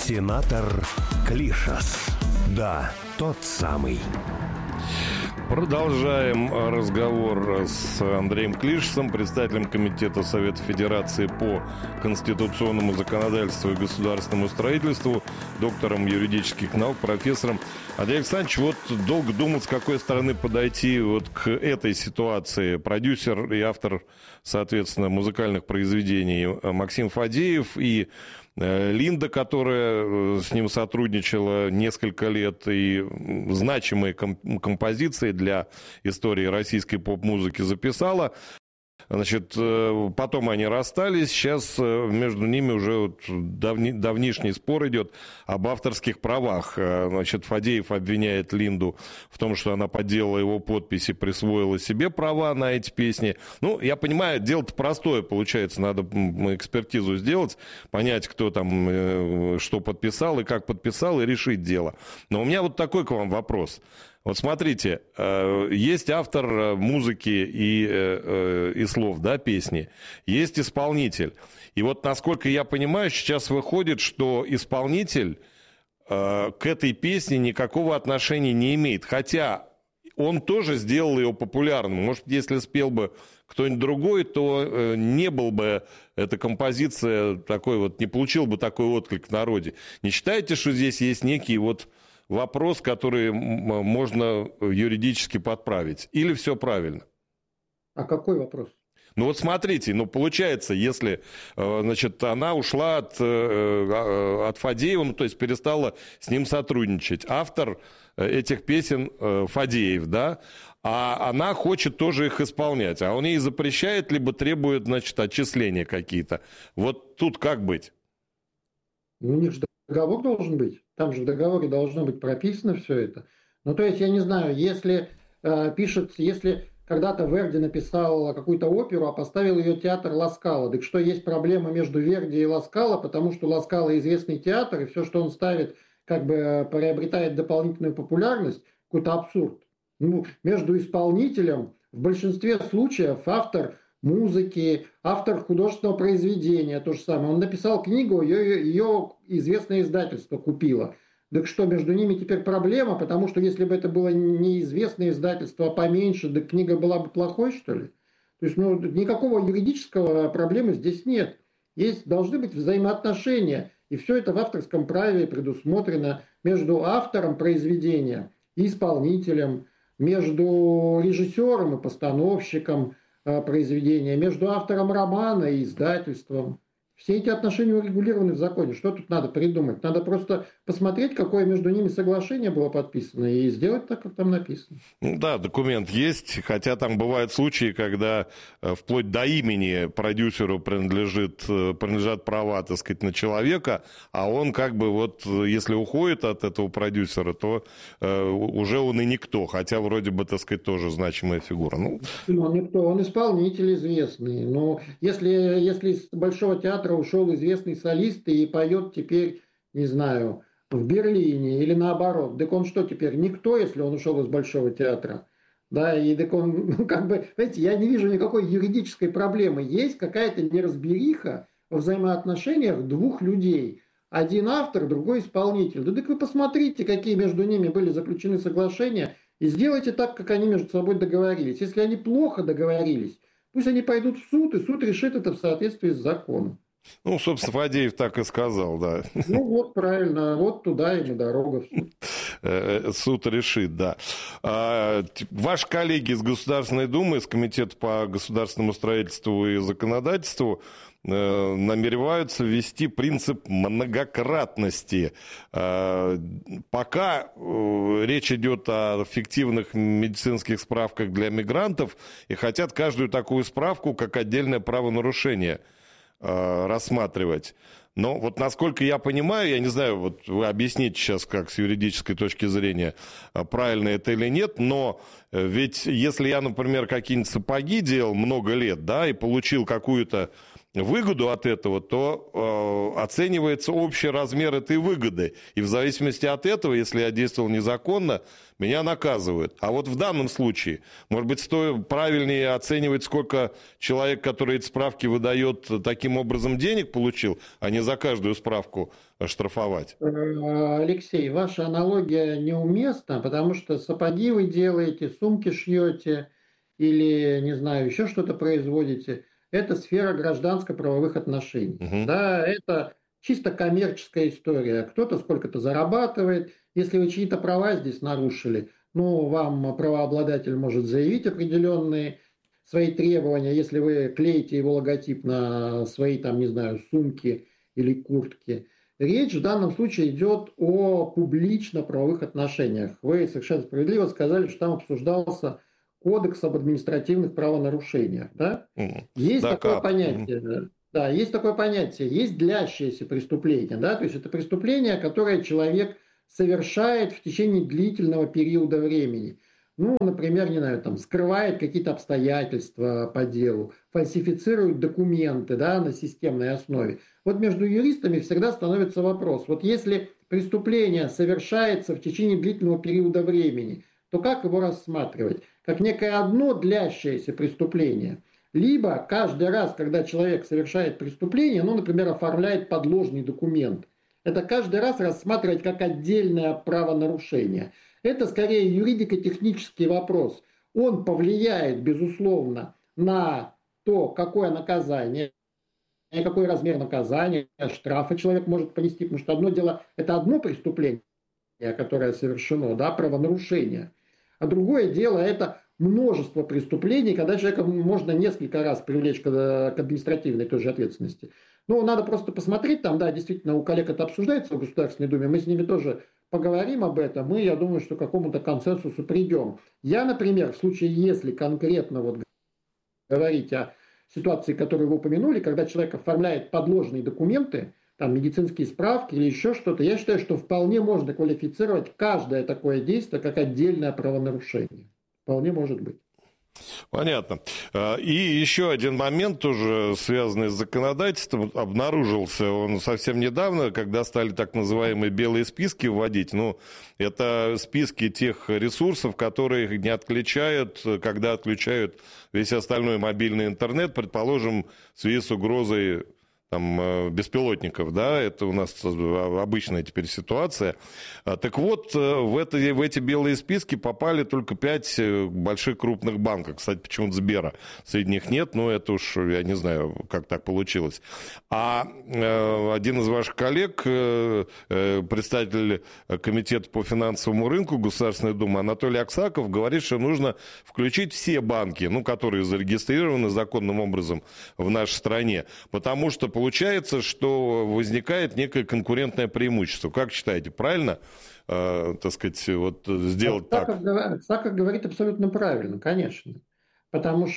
Сенатор Клишас. Да, тот самый. Продолжаем разговор с Андреем Клишасом, председателем Комитета Совета Федерации по конституционному законодательству и государственному строительству, доктором юридических наук, профессором. Андрей Александрович, вот долго думал, с какой стороны подойти вот к этой ситуации. Продюсер и автор, соответственно, музыкальных произведений Максим Фадеев и Линда, которая с ним сотрудничала несколько лет и значимые композиции для истории российской поп-музыки записала. Значит, потом они расстались, сейчас между ними уже вот давнишний спор идет об авторских правах. Значит, Фадеев обвиняет Линду в том, что она подделала его подписи, присвоила себе права на эти песни. Ну, я понимаю, дело-то простое получается, надо экспертизу сделать, понять, кто там что подписал и как подписал, и решить дело. Но у меня вот такой к вам вопрос. Вот смотрите, есть автор музыки и слов, да, песни, есть исполнитель. И вот, насколько я понимаю, сейчас выходит, что исполнитель к этой песне никакого отношения не имеет. Хотя он тоже сделал ее популярным. Может, если спел бы кто-нибудь другой, то не был бы эта композиция такой вот, не получил бы такой отклик в народе. Не считаете, что здесь есть некий вот вопрос, который можно юридически подправить? Или все правильно? А какой вопрос? Ну вот смотрите, ну получается, если, значит, она ушла от Фадеева, ну то есть перестала с ним сотрудничать. Автор этих песен Фадеев, да, а она хочет тоже их исполнять. А он ей запрещает, либо требует, значит, отчисления какие-то. Вот тут как быть? Ну, у них же договор должен быть. Там же в договоре должно быть прописано все это. Ну, то есть, я не знаю, если если когда-то Верди написал какую-то оперу, а поставил ее театр Ла Скала, так что есть проблема между Верди и Ла Скала, потому что Ла Скала известный театр, и все, что он ставит, как бы приобретает дополнительную популярность, какой-то абсурд. Ну, между исполнителем в большинстве случаев автор музыки, автор художественного произведения, то же самое. Он написал книгу, ее известное издательство купило. Так что между ними теперь проблема, потому что если бы это было неизвестное издательство, а поменьше, да книга была бы плохой, что ли? То есть, ну, никакого юридического проблемы здесь нет. Должны быть взаимоотношения, и все это в авторском праве предусмотрено между автором произведения и исполнителем, между режиссером и постановщиком произведения, между автором романа и издательством. Все эти отношения урегулированы в законе. Что тут надо придумать? Надо просто посмотреть, какое между ними соглашение было подписано, и сделать так, как там написано. Ну да, документ есть, хотя там бывают случаи, когда вплоть до имени продюсеру принадлежат права, так сказать, на человека, а он как бы вот, если уходит от этого продюсера, то уже он и никто, хотя вроде бы, так сказать, тоже значимая фигура. Он никто, он исполнитель известный. Но если из Большого театра ушел известный солист и поет теперь, не знаю, в Берлине или наоборот. Так он что теперь? Никто, если он ушел из Большого театра. Да, и так он, ну, как бы, знаете, я не вижу никакой юридической проблемы. Есть какая-то неразбериха во взаимоотношениях двух людей. Один автор, другой исполнитель. Да так вы посмотрите, какие между ними были заключены соглашения, и сделайте так, как они между собой договорились. Если они плохо договорились, пусть они пойдут в суд, и суд решит это в соответствии с законом. Ну, собственно, Фадеев так и сказал, да. Ну, вот правильно, вот туда ему дорога в суд. Суд решит, да. Ваши коллеги из Государственной Думы, из Комитета по государственному строительству и законодательству намереваются ввести принцип многократности. Пока речь идет о фиктивных медицинских справках для мигрантов и хотят каждую такую справку как отдельное правонарушение рассматривать. Но вот насколько я понимаю, я не знаю, вот вы объясните сейчас, как с юридической точки зрения, правильно это или нет, но ведь если я, например, какие-нибудь сапоги делал много лет, да, и получил какую-то выгоду от этого, то оценивается общий размер этой выгоды. И в зависимости от этого, если я действовал незаконно, меня наказывают. А вот в данном случае, может быть, правильнее оценивать, сколько человек, который эти справки выдает, таким образом денег получил, а не за каждую справку штрафовать. Алексей, ваша аналогия неуместна, потому что сапоги вы делаете, сумки шьете или, не знаю, еще что-то производите. Это сфера гражданско-правовых отношений. Угу. Да, это чисто коммерческая история. Кто-то сколько-то зарабатывает. Если вы чьи-то права здесь нарушили, ну, вам правообладатель может заявить определенные свои требования, если вы клеите его логотип на свои, там, не знаю, сумки или куртки. Речь в данном случае идет о публично-правовых отношениях. Вы совершенно справедливо сказали, что там обсуждался Кодекс об административных правонарушениях. Да? Есть такое понятие. Да, есть такое понятие. Есть длящееся преступление. Да? То есть это преступление, которое человек совершает в течение длительного периода времени. Ну, например, не знаю, там, скрывает какие-то обстоятельства по делу, фальсифицирует документы, да, на системной основе. Вот между юристами всегда становится вопрос. Вот если преступление совершается в течение длительного периода времени, то как его рассматривать? Как некое одно длящееся преступление. Либо каждый раз, когда человек совершает преступление, ну, например, оформляет подложный документ, это каждый раз рассматривать как отдельное правонарушение. Это скорее юридико-технический вопрос. Он повлияет, безусловно, на то, какое наказание, какой размер наказания, штрафа человек может понести. Потому что одно дело, это одно преступление, которое совершено, да, правонарушение. А другое дело, это множество преступлений, когда человека можно несколько раз привлечь к административной той же ответственности. Ну, надо просто посмотреть, там, да, действительно, у коллег это обсуждается в Государственной Думе, мы с ними тоже поговорим об этом, и я думаю, что к какому-то консенсусу придем. Я, например, в случае, если конкретно вот говорить о ситуации, которую вы упомянули, когда человек оформляет подложные документы, там, медицинские справки или еще что-то, я считаю, что вполне можно квалифицировать каждое такое действие как отдельное правонарушение. Вполне может быть. Понятно. И еще один момент, тоже связанный с законодательством, обнаружился он совсем недавно, когда стали так называемые белые списки вводить. Ну, это списки тех ресурсов, которые их не отключают, когда отключают весь остальной мобильный интернет, предположим, в связи с угрозой там, беспилотников, да, это у нас обычная теперь ситуация. Так вот, в эти белые списки попали только 5 больших крупных банков. Кстати, почему-то Сбера среди них нет, но это уж, я не знаю, как так получилось. А один из ваших коллег, представитель Комитета по финансовому рынку Государственной Думы Анатолий Аксаков говорит, что нужно включить все банки, ну, которые зарегистрированы законным образом в нашей стране, потому что получается, что возникает некое конкурентное преимущество. Как считаете, правильно, так сказать, вот сделать так? Аксаков говорит абсолютно правильно, конечно. Потому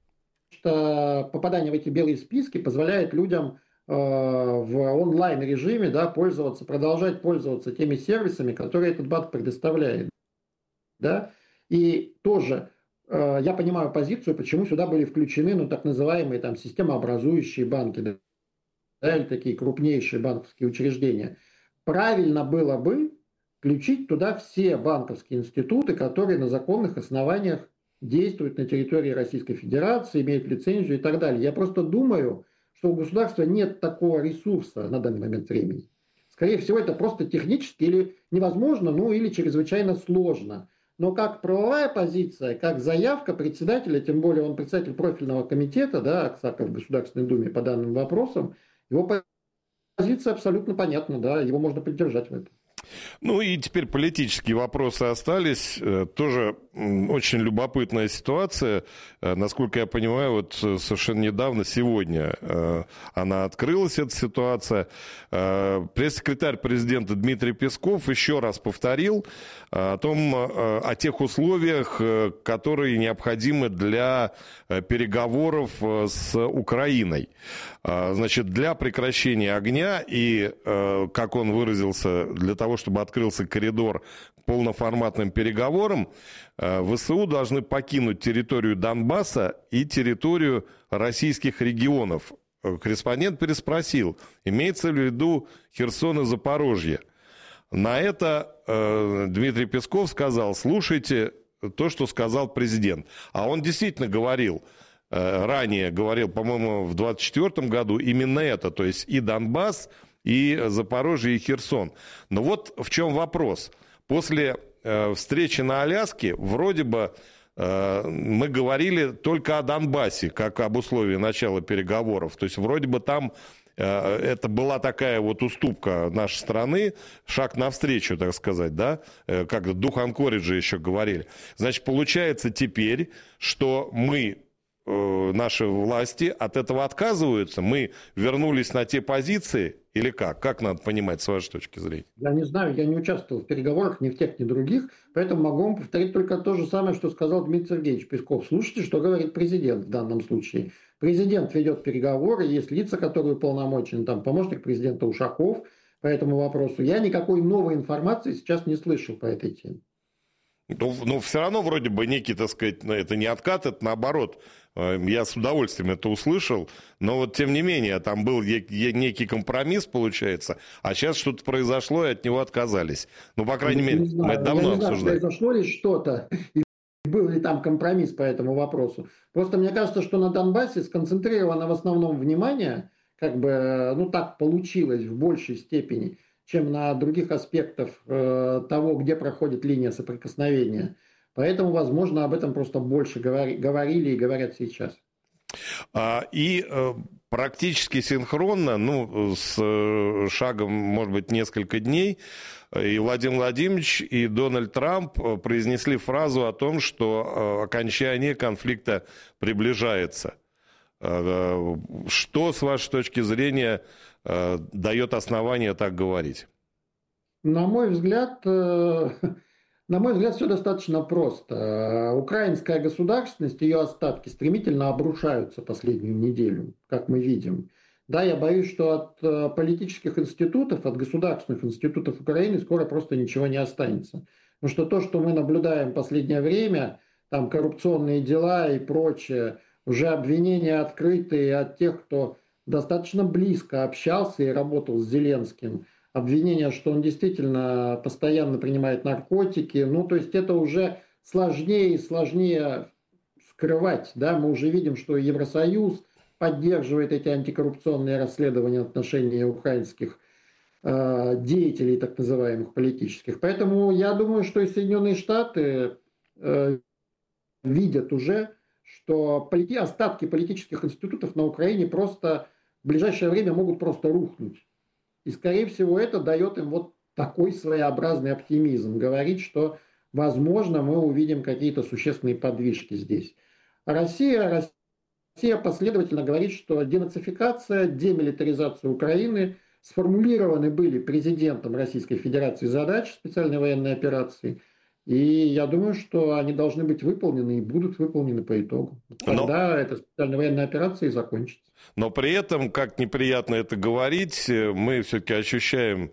что попадание в эти белые списки позволяет людям в онлайн-режиме, да, продолжать пользоваться теми сервисами, которые этот банк предоставляет. Да? И тоже я понимаю позицию, почему сюда были включены, ну, так называемые там системообразующие банки, да, или такие крупнейшие банковские учреждения. Правильно было бы включить туда все банковские институты, которые на законных основаниях действуют на территории Российской Федерации, имеют лицензию и так далее. Я просто думаю, что у государства нет такого ресурса на данный момент времени. Скорее всего, это просто технически или невозможно, ну или чрезвычайно сложно. Но как правовая позиция, как заявка председателя, тем более он председатель профильного комитета, да, Аксаков в Государственной Думе по данным вопросам, его позиция абсолютно понятна, да, его можно поддержать в этом. Ну и теперь политические вопросы остались. Тоже очень любопытная ситуация. Насколько я понимаю, вот совершенно недавно, сегодня, она открылась, эта ситуация. Пресс-секретарь президента Дмитрий Песков еще раз повторил о тех условиях, которые необходимы для переговоров с Украиной. Значит, для прекращения огня и, как он выразился, для того, чтобы открылся коридор к полноформатным переговорам, ВСУ должны покинуть территорию Донбасса и территорию российских регионов. корреспондент переспросил, имеется ли в виду Херсон и Запорожье. На это Дмитрий Песков сказал, слушайте то, что сказал президент. А он действительно говорил, ранее говорил, по-моему, в 2024 году именно это, то есть и Донбасс, и Запорожье, и Херсон. Но вот в чем вопрос. После встречи на Аляске вроде бы мы говорили только о Донбассе, как об условии начала переговоров. То есть вроде бы там это была такая вот уступка нашей страны, шаг навстречу, так сказать, да, как дух Анкориджа еще говорили. Значит, получается теперь, что мы, наши власти от этого отказываются, мы вернулись на те позиции, или как? Как надо понимать с вашей точки зрения? Я не знаю, я не участвовал в переговорах ни в тех, ни в других, поэтому могу вам повторить только то же самое, что сказал Дмитрий Сергеевич Песков. Слушайте, что говорит президент в данном случае. Президент ведет переговоры, есть лица, которые уполномочены, там помощник президента Ушаков по этому вопросу. Я никакой новой информации сейчас не слышал по этой теме. Но все равно вроде бы некий, так сказать, это не откат, это наоборот. Я с удовольствием это услышал, но вот тем не менее, там был некий компромисс, получается, а сейчас что-то произошло, и от него отказались. Ну, по крайней мере, мы это давно обсуждали. Произошло ли что-то, и был ли там компромисс по этому вопросу. Просто мне кажется, что на Донбассе сконцентрировано в основном внимание, как бы, ну так получилось в большей степени, чем на других аспектах того, где проходит линия соприкосновения. Поэтому, возможно, об этом просто больше говорили и говорят сейчас. И практически синхронно, ну, с шагом, может быть, несколько дней, и Владимир Владимирович, и Дональд Трамп произнесли фразу о том, что окончание конфликта приближается. Что, с вашей точки зрения, дает основание так говорить? На мой взгляд, все достаточно просто. Украинская государственность, ее остатки стремительно обрушаются последнюю неделю, как мы видим. Да, я боюсь, что от политических институтов, от государственных институтов Украины скоро просто ничего не останется. Потому что то, что мы наблюдаем в последнее время, там коррупционные дела и прочее, уже обвинения открытые от тех, кто достаточно близко общался и работал с Зеленским, обвинения, что он действительно постоянно принимает наркотики, ну, то есть это уже сложнее и сложнее скрывать, да, мы уже видим, что Евросоюз поддерживает эти антикоррупционные расследования в отношении украинских деятелей, так называемых политических. Поэтому я думаю, что и Соединенные Штаты видят уже, что остатки политических институтов на Украине просто в ближайшее время могут просто рухнуть. И, скорее всего, это дает им вот такой своеобразный оптимизм. Говорит, что, возможно, мы увидим какие-то существенные подвижки здесь. А Россия последовательно говорит, что денацификация, демилитаризация Украины сформулированы были президентом Российской Федерации задачи специальной военной операции. И я думаю, что они должны быть выполнены и будут выполнены по итогу. Тогда эта специальная военная операция и закончится. Но при этом, как неприятно это говорить, мы все-таки ощущаем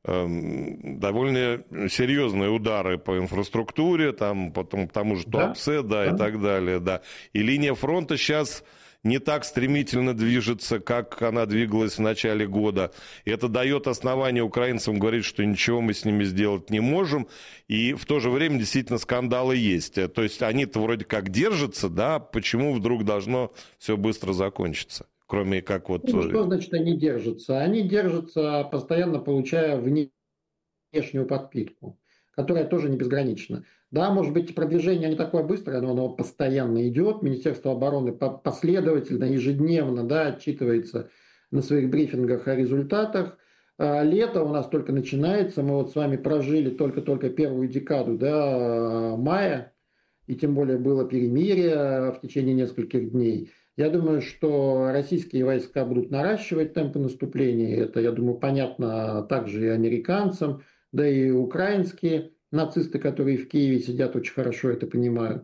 довольно серьезные удары по инфраструктуре, там, потом, к тому же Туапсе, да, и так далее. Да. И линия фронта сейчас не так стремительно движется, как она двигалась в начале года. И это дает основание украинцам говорить, что ничего мы с ними сделать не можем. И в то же время действительно скандалы есть. То есть они-то вроде как держатся, да, почему вдруг должно все быстро закончиться? Кроме как вот... Ну, что значит они держатся? Они держатся, постоянно получая внешнюю подпитку, которая тоже не безгранична. Да, может быть, продвижение не такое быстрое, но оно постоянно идет. Министерство обороны последовательно, ежедневно, да, отчитывается на своих брифингах о результатах. Лето у нас только начинается. Мы вот с вами прожили только первую декаду, да, мая, и тем более было перемирие в течение нескольких дней. Я думаю, что российские войска будут наращивать темпы наступления. Это, я думаю, понятно также и американцам, да и украинские нацисты, которые в Киеве сидят, очень хорошо это понимают.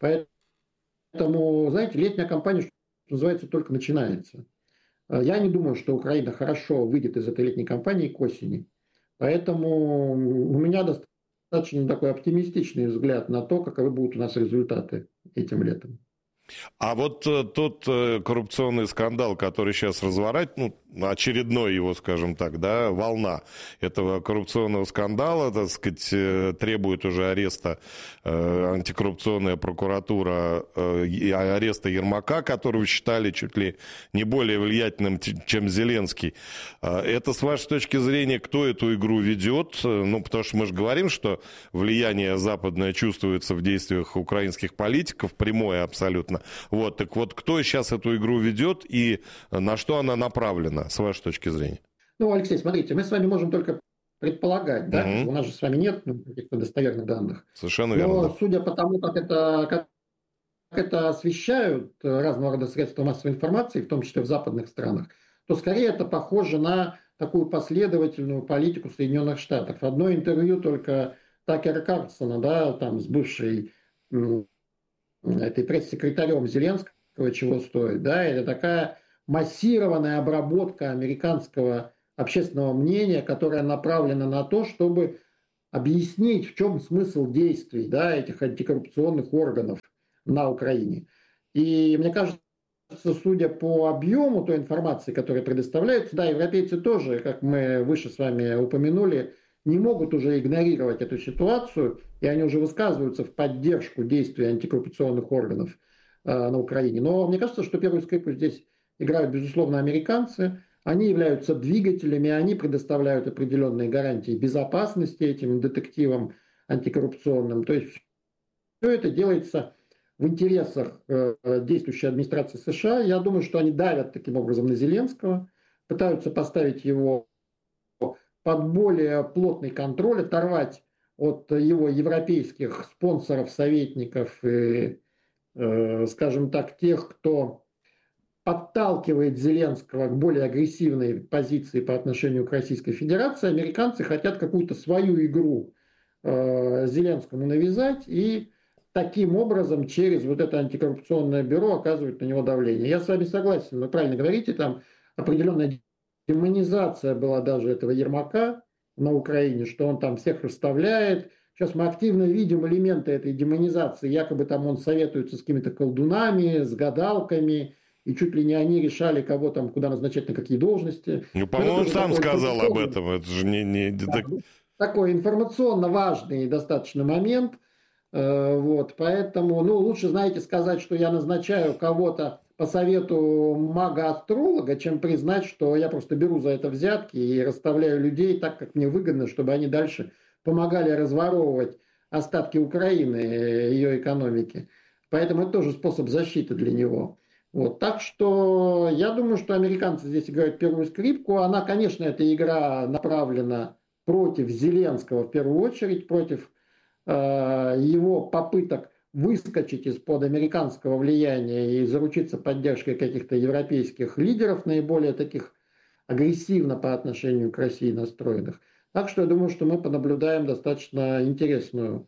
Поэтому, знаете, летняя кампания, что называется, только начинается. Я не думаю, что Украина хорошо выйдет из этой летней кампании к осени. Поэтому у меня достаточно такой оптимистичный взгляд на то, каковы будут у нас результаты этим летом. А вот тот коррупционный скандал, который сейчас разворачивает, ну, очередной его, скажем так, да, волна этого коррупционного скандала, так сказать, требует уже ареста антикоррупционная прокуратура, ареста Ермака, которого считали чуть ли не более влиятельным, чем Зеленский. Это, с вашей точки зрения, кто эту игру ведет? Ну, потому что мы же говорим, что влияние западное чувствуется в действиях украинских политиков, прямое абсолютно. Вот, так вот, кто сейчас эту игру ведет и на что она направлена, с вашей точки зрения? Ну, Алексей, смотрите, мы с вами можем только предполагать, да, Угу. у нас же с вами нет каких-то достоверных данных. Совершенно Но верно, да. судя по тому, как это освещают разного рода средства массовой информации, в том числе в западных странах, то скорее это похоже на такую последовательную политику Соединенных Штатов. Одно интервью только Такера Карлсона, да, там с бывшей этой пресс-секретарем Зеленского, чего стоит, да, это такая массированная обработка американского общественного мнения, которая направлена на то, чтобы объяснить, в чем смысл действий, да, этих антикоррупционных органов на Украине. И мне кажется, судя по объему той информации, которая предоставляется, да, европейцы тоже, как мы выше с вами упомянули, не могут уже игнорировать эту ситуацию, и они уже высказываются в поддержку действий антикоррупционных органов на Украине. Но мне кажется, что первую скрипку здесь играют, безусловно, американцы. Они являются двигателями, они предоставляют определенные гарантии безопасности этим детективам антикоррупционным. То есть все это делается в интересах действующей администрации США. Я думаю, что они давят таким образом на Зеленского, пытаются поставить его под более плотный контроль, оторвать от его европейских спонсоров, советников и, скажем так, тех, кто подталкивает Зеленского к более агрессивной позиции по отношению к Российской Федерации. Американцы хотят какую-то свою игру Зеленскому навязать и таким образом через вот это антикоррупционное бюро оказывать на него давление. Я с вами согласен, вы правильно говорите, там определенная демонизация была даже этого Ермака на Украине, что он там всех расставляет. Сейчас мы активно видим элементы этой демонизации. Якобы там он советуется с какими-то колдунами, с гадалками, и чуть ли не они решали, кого там, куда назначать, на какие должности. Ну, по-моему, он сам сказал об этом. Это же да, такой информационно важный достаточно момент. Вот, поэтому, ну, лучше, знаете, сказать, что я назначаю кого-то по совету мага-астролога, чем признать, что я просто беру за это взятки и расставляю людей так, как мне выгодно, чтобы они дальше помогали разворовывать остатки Украины, ее экономики. Поэтому это тоже способ защиты для него. Вот, так что я думаю, что американцы здесь играют первую скрипку. Она, конечно, эта игра направлена против Зеленского в первую очередь, против его попыток выскочить из-под американского влияния и заручиться поддержкой каких-то европейских лидеров, наиболее таких агрессивно по отношению к России настроенных. Так что я думаю, что мы понаблюдаем достаточно интересное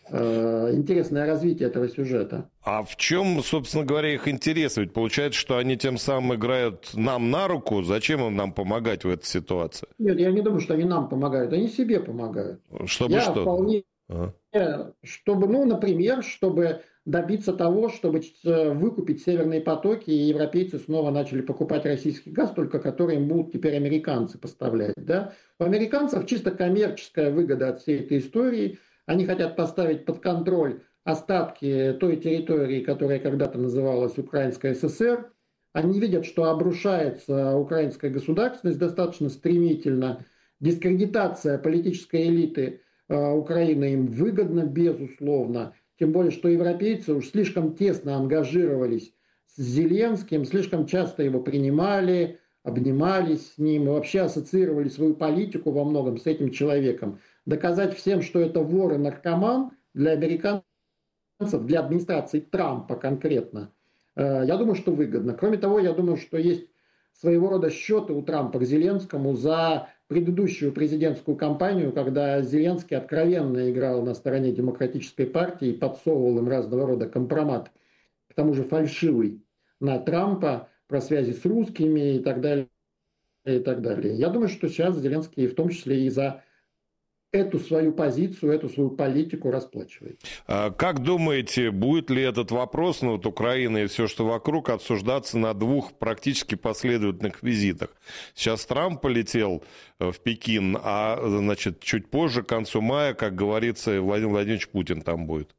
развитие этого сюжета. А в чем, собственно говоря, их интерес? Ведь получается, что они тем самым играют нам на руку. Зачем им нам помогать в этой ситуации? Нет, я не думаю, что они нам помогают. Они себе помогают. Чтобы что? Вполне... Чтобы, ну, например, чтобы добиться того, чтобы выкупить северные потоки, и европейцы снова начали покупать российский газ, только который им будут теперь американцы поставлять. Да? У американцев чисто коммерческая выгода от всей этой истории. Они хотят поставить под контроль остатки той территории, которая когда-то называлась Украинская ССР. Они видят, что обрушается украинская государственность достаточно стремительно. Дискредитация политической элиты Украины им выгодна, безусловно. Тем более, что европейцы уж слишком тесно ангажировались с Зеленским, слишком часто его принимали, обнимались с ним и вообще ассоциировали свою политику во многом с этим человеком. Доказать всем, что это вор и наркоман, для американцев, для администрации Трампа конкретно, я думаю, что выгодно. Кроме того, я думаю, что есть своего рода счеты у Трампа к Зеленскому за предыдущую президентскую кампанию, когда Зеленский откровенно играл на стороне демократической партии и подсовывал им разного рода компромат, к тому же фальшивый, на Трампа про связи с русскими и так далее, и так далее. Я думаю, что сейчас Зеленский в том числе и за эту свою позицию, эту свою политику расплачивает. Как думаете, будет ли этот вопрос, ну, вот Украина и все, что вокруг, обсуждаться на двух практически последовательных визитах? Сейчас Трамп полетел в Пекин, а, значит, чуть позже, к концу мая, как говорится, Владимир Владимирович Путин там будет.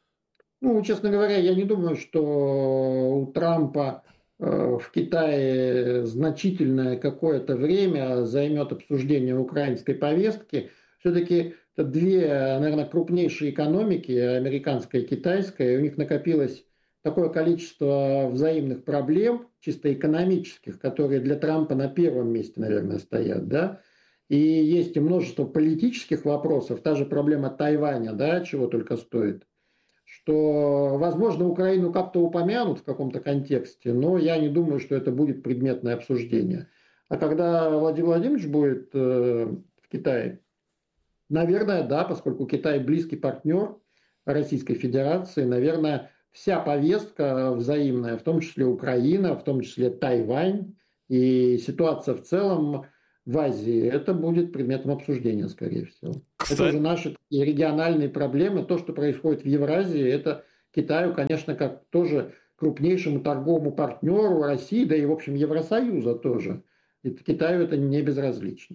Ну, честно говоря, я не думаю, что у Трампа в Китае значительное какое-то время займет обсуждение украинской повестки. Все-таки это две, наверное, крупнейшие экономики, американская и китайская, и у них накопилось такое количество взаимных проблем, чисто экономических, которые для Трампа на первом месте, наверное, стоят, да. И есть и множество политических вопросов, та же проблема Тайваня, да, чего только стоит, что, возможно, Украину как-то упомянут в каком-то контексте, но я не думаю, что это будет предметное обсуждение. А когда Владимир Владимирович будет в Китае, наверное, да, поскольку Китай близкий партнер Российской Федерации, наверное, вся повестка взаимная, в том числе Украина, в том числе Тайвань и ситуация в целом в Азии, это будет предметом обсуждения, скорее всего. Кстати, это уже наши региональные проблемы. То, что происходит в Евразии, это Китаю, конечно, как тоже крупнейшему торговому партнеру России, да и, в общем, Евросоюза тоже. И Китаю это не безразлично.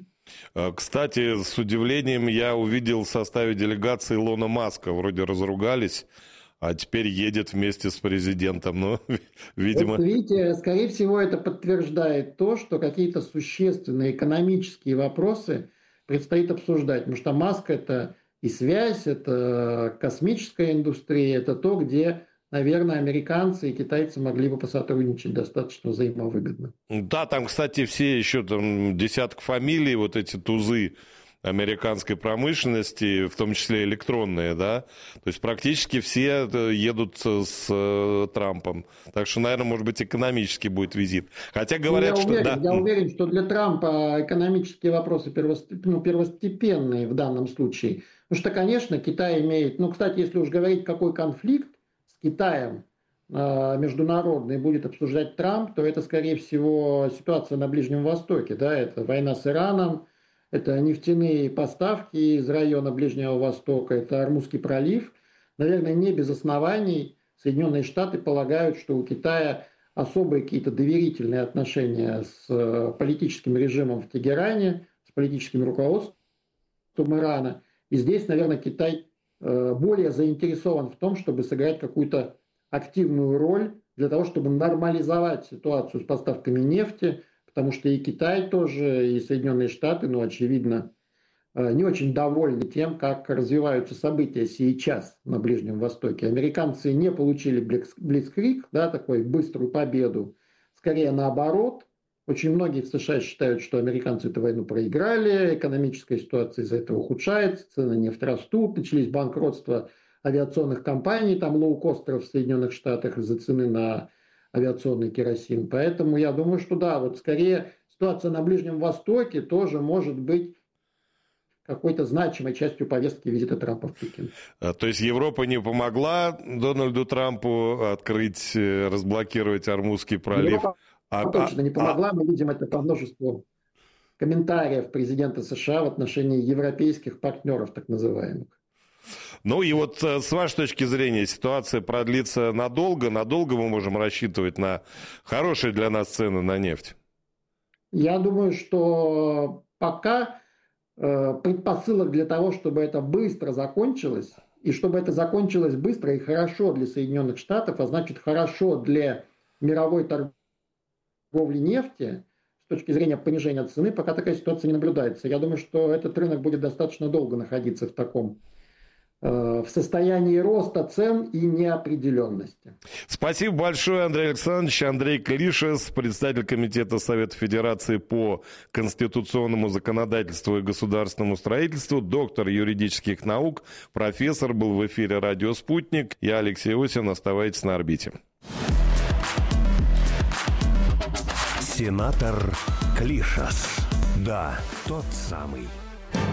Кстати, с удивлением я увидел в составе делегации Илона Маска. Вроде разругались, а теперь едет вместе с президентом. Ну, видимо... Вот видите, скорее всего, это подтверждает то, что какие-то существенные экономические вопросы предстоит обсуждать. Потому что Маск – это и связь, это космическая индустрия, это то, где, наверное, американцы и китайцы могли бы посотрудничать достаточно взаимовыгодно. Да, там, кстати, все еще там десяток фамилий, вот эти тузы американской промышленности, в том числе электронные, да, то есть практически все едут с Трампом. Так что, наверное, может быть, экономический будет визит. Хотя говорят, что... Я уверен, что для Трампа экономические вопросы первостепенные в данном случае. Потому что, конечно, Китай имеет... Ну, кстати, если уж говорить, какой конфликт с Китаем международный будет обсуждать Трамп, то это, скорее всего, ситуация на Ближнем Востоке, да, это война с Ираном, это нефтяные поставки из района Ближнего Востока, это Ормузский пролив. Наверное, не без оснований Соединенные Штаты полагают, что у Китая особые какие-то доверительные отношения с политическим режимом в Тегеране, с политическим руководством Ирана. И здесь, наверное, Китай более заинтересован в том, чтобы сыграть какую-то активную роль для того, чтобы нормализовать ситуацию с поставками нефти, потому что и Китай тоже, и Соединенные Штаты, ну, очевидно, не очень довольны тем, как развиваются события сейчас на Ближнем Востоке. Американцы не получили блицкриг, да, такую быструю победу, скорее наоборот. Очень многие в США считают, что американцы эту войну проиграли, экономическая ситуация из-за этого ухудшается, цены нефти растут, начались банкротства авиационных компаний, там лоукостеров в Соединенных Штатах из-за цены на авиационный керосин. Поэтому я думаю, что да, вот скорее ситуация на Ближнем Востоке тоже может быть какой-то значимой частью повестки визита Трампа в Пекин. То есть Европа не помогла Дональду Трампу открыть, разблокировать Ормузский пролив? Европа точно не помогла. Мы видим это по множеству комментариев президента США в отношении европейских партнеров, так называемых. Ну и вот с вашей точки зрения ситуация продлится надолго? Надолго мы можем рассчитывать на хорошие для нас цены на нефть? Я думаю, что пока предпосылок для того, чтобы это быстро закончилось, и чтобы это закончилось быстро и хорошо для Соединенных Штатов, а значит хорошо для мировой торговли нефти, с точки зрения понижения цены, пока такая ситуация не наблюдается. Я думаю, что этот рынок будет достаточно долго находиться в состоянии роста цен и неопределенности. Спасибо большое, Андрей Александрович. Андрей Клишес, председатель Комитета Совета Федерации по конституционному законодательству и государственному строительству, доктор юридических наук, профессор, был в эфире «Радио Спутник». Я Алексей Осин. Оставайтесь на орбите. Сенатор Клишес. Да, тот самый.